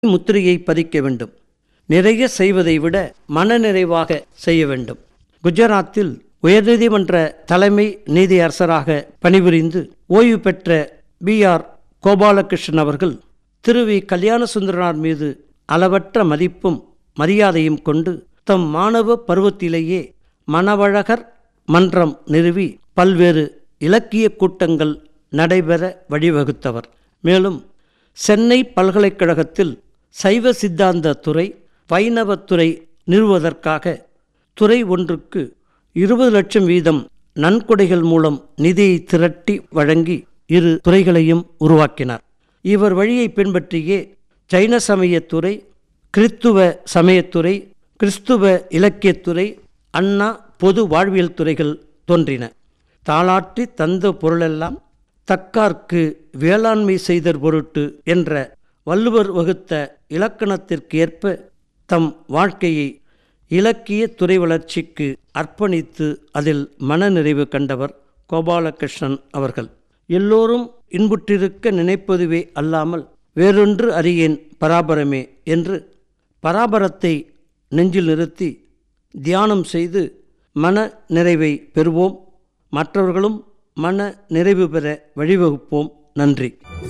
முத்திரையை பதிக்க வேண்டும். நிறைய செய்வதை விட மனநிறைவாக செய்ய வேண்டும். குஜராத்தில் உயர்நீதிமன்ற தலைமை நீதியரசராக பணிபுரிந்து ஓய்வு பெற்ற B.R. கோபாலகிருஷ்ணன் அவர்கள் திரு வி. கல்யாணசுந்தரனார் மீது அளவற்ற மதிப்பும் மரியாதையும் கொண்டு தம் மாணவ பருவத்திலேயே மணவழகர் மன்றம் நிறுவி பல்வேறு இலக்கிய கூட்டங்கள் நடைபெற வழிவகுத்தவர். மேலும் சென்னை பல்கலைக்கழகத்தில் சைவ சித்தாந்த துறை, வைணவத்துறை நிறுவுவதற்காக துறை ஒன்றுக்கு 20 லட்சம் வீதம் நன்கொடைகள் மூலம் நிதியை திரட்டி வழங்கி 2 துறைகளையும் உருவாக்கினார். இவர் வழியை பின்பற்றியே ஜைன சமயத்துறை, கிறித்துவ சமயத்துறை, கிறிஸ்துவ இலக்கியத்துறை, அண்ணா பொது வாழ்வியல் துறைகள் தோன்றின. தாளாற்றி தந்த பொருளெல்லாம் தக்கார்க்கு வேளாண்மை செய்தற் பொருட்டு என்ற வள்ளுவர் வகுத்த இலக்கணத்திற்கு ஏற்ப தம் வாழ்க்கையை இலக்கிய துறை வளர்ச்சிக்கு அர்ப்பணித்து அதில் மனநிறைவு கண்டவர் கோபாலகிருஷ்ணன் அவர்கள். எல்லோரும் இன்புற்றிருக்க நினைப்பதுவே அல்லாமல் வேறொன்று அறியேன் பராபரமே என்று பராபரத்தை நெஞ்சில் நிறுத்தி தியானம் செய்து மன நிறைவை பெறுவோம். மற்றவர்களும் மன நிறைவு பெற வழிவகுப்போம். நன்றி.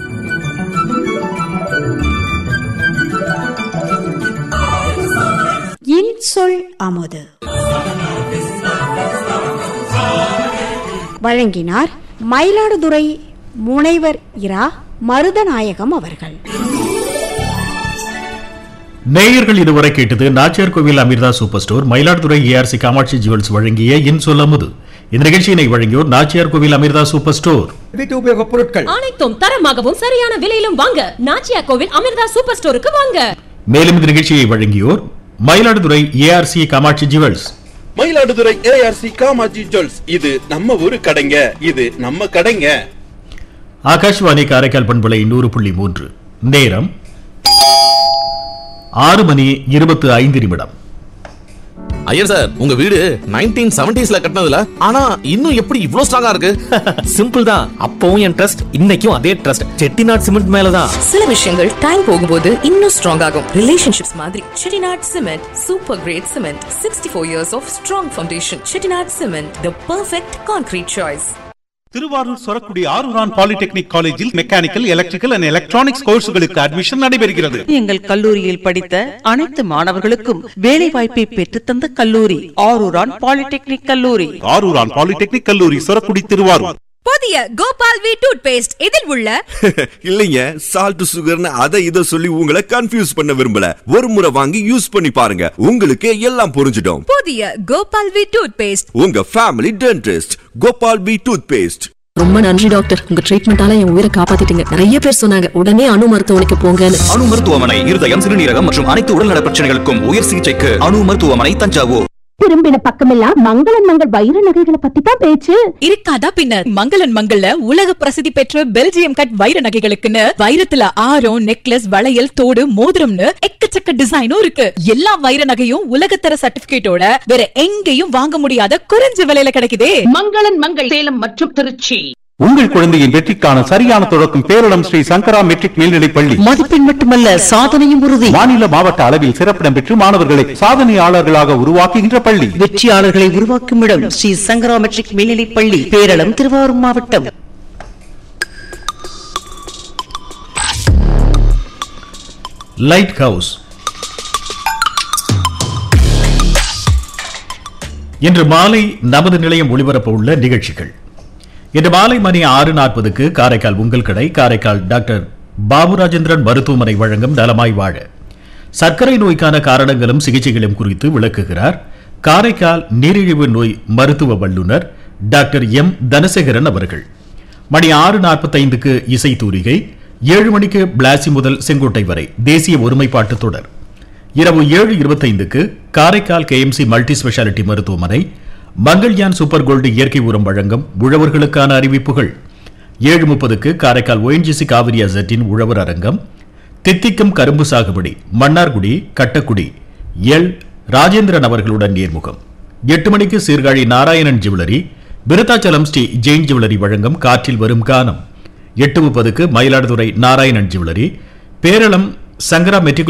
இன்சொல் அமுது வழங்கினார் மயிலாடுதுறை முனைவர் இரா. மருதநாயகம் அவர்கள். நேயர்கள் இதுவரை கேட்டது நாச்சியார் கோவில் Amrita super store, Mayiladuthurai ARC Kamakshi jewels வழங்கிய இன்சொல் அமுது. இந்த நிகழ்ச்சியினை வழங்கியோர் நாச்சியார் கோவில் அமிர்தா சூப்பர் ஸ்டோர். வீட்டு உபயோக பொருட்கள் அனைத்தும் தரமாகவும் சரியான விலையிலும் வாங்க நாச்சியார் கோவில் அமிர்தா சூப்பர் ஸ்டோருக்கு வாங்க. மேலும் இந்த நிகழ்ச்சியை வழங்கியோர் Mayiladuthurai ARC Kamakshi jewels. Mayiladuthurai ARC Kamakshi jewels, இது நம்ம ஊரு கடைங்க, இது நம்ம கடைங்க. ஆகாஷ்வாணி காரைக்கால் பண்பலை 100.3. நேரம் 6:25. ஐயர் சார், உங்க வீடு 1970s கட்டினதுல, ஆனா இன்னும் எப்படி இவ்ளோ ஸ்ட்ராங்கா இருக்கு? சிம்பிள் தான். அப்பவும் என் ட்ரஸ்ட், இன்னைக்கும் அதே ட்ரஸ்ட். செட்டிநாட் சிமெண்ட் மேலதான். சில விஷயங்கள் டைம் போகும்போது இன்னும் ஸ்ட்ராங் ஆகும். ரிலேஷன்ஷிப்ஸ் மாதிரி Chettinad cement super great cement. 64 years of strong foundation. Chettinad cement, the perfect concrete choice. Thiruvarur Sorakudi Aruran polytechnic காலேஜில் mechanical, electrical and electronics கோர்ஸ்களுக்கு admission நடைபெறுகிறது. எங்கள் கல்லூரியில் படித்த அனைத்து மாணவர்களுக்கும் வேலை வாய்ப்பை பெற்றுத்தந்த கல்லூரி ஆரூரான் பாலிடெக்னிக் கல்லூரி. ஆரூரான் பாலிடெக்னிக் கல்லூரி, சொரக்குடி, திருவாரூர். புதிய கோபால் வி டூத் பேஸ்ட். இதில் உள்ள இல்லைங்க சால்ட் சுகர்னு அதை இதை சொல்லி உங்களை கன்ஃபியூஸ் பண்ண விரும்பல. ஒரு முறை வாங்கி யூஸ் பண்ணி பாருங்க, உங்களுக்கு எல்லாம் புரிஞ்சிடும். புதிய கோபால் வி டூத் பேஸ்ட், உங்க family dentist Gopal we tooth paste. ரொம்ப நன்றி டாக்டர், உங்க ட்ரீட்மெண்டால என் உயிரை காப்பாத்திட்டீங்க. நிறைய பேர் சொன்னாங்க உடனே அணு மருத்துவமனைக்கு போங்கன்னு. அணு மருத்துவமனை இருதயம், சிறுநீரகம் மற்றும் அனைத்து உடல்நல பிரச்சனைகளுக்கும் உயர் சிகிச்சைக்கு அணு மருத்துவமனை, தஞ்சாவூர். திரும்பின பக்கமெல்லாம் மங்களன் மங்கள் வைர நகைகளை பத்தி தான் பேச்சு. இருக்காதா பின்னர். மங்களன் மங்கள்ல உலக பிரசித்தி பெற்ற பெல்ஜியம் கட் வைர நகைகளுக்குன்னு வைரத்துல ஆரம், நெக்லஸ், வளையல், தோடு, மோதிரம்னு எக்கச்சக்க டிசைனும் இருக்கு. எல்லா வைர நகையும் உலகத்தர சர்டிபிகேட்டோட வேற எங்கேயும் வாங்க முடியாத குறைஞ்ச விலையில கிடைக்குதே. மங்களன் மங்கள் சேலம் மற்றும் திருச்சி. உங்கள் குழந்தையின் வெற்றிக்கான சரியான தொடக்கம் பேரிடம் ஸ்ரீ சங்கரா மெட்ரிக் மேல்நிலைப் பள்ளி. மதிப்பெண் மட்டுமல்ல, சாதனையும் உறுதி. மாநில மாவட்ட அளவில் சிறப்பிடம் பெற்று மாணவர்களை சாதனையாளர்களாக உருவாக்குகின்ற பள்ளி. வெற்றியாளர்களை உருவாக்கும் இடம் ஸ்ரீ சங்கரா மெட்ரிக் மேல்நிலைப் பள்ளி, பேரளம், திருவாரூர் மாவட்டம். Light house. இன்று மாலை நமது நிலையம் ஒளிபரப்ப உள்ள நிகழ்ச்சிகள். இன்று மாலை மணி 6:40 காரைக்கால் உங்கள் கடை, காரைக்கால் டாக்டர் பாபுராஜேந்திரன் மருத்துவமனை வழங்கும் நலமாய் வாழ சர்க்கரை நோய்க்கான காரணங்களும் சிகிச்சைகளும் குறித்து விளக்குகிறார் காரைக்கால் நீரிழிவு நோய் மருத்துவ வல்லுநர் டாக்டர் M. தனசேகரன் அவர்கள். மணி 6:45 இசை தூரிகை. 7 மணிக்கு பிளாசி முதல் செங்கோட்டை வரை தேசிய ஒருமைப்பாட்டு தொடர். இரவு 7:25 காரைக்கால் KMC மல்டி ஸ்பெஷாலிட்டி மருத்துவமனை மங்கள்யான் சூப்பர் கோல்டு இயற்கை உரம் வழங்கும் உழவர்களுக்கான அறிவிப்புகள். 7:30 காரைக்கால் ONGC காவிரி அசட்டின் உழவர் அரங்கம். தித்திக்கும் கரும்பு சாகுபடி மன்னார்குடி கட்டக்குடி எல். ராஜேந்திரன் அவர்களுடன் நேர்முகம். 8 மணிக்கு சீர்காழி நாராயணன் ஜுவல்லரி, விருத்தாச்சலம் ஸ்ரீ ஜெயின் ஜுவல்லரி வழங்கும் காற்றில் வரும் கானம். 8:30 மயிலாடுதுறை நாராயணன் ஜுவல்லரி, பேரளம் சங்கரா மெட்ரிகுலேஷன்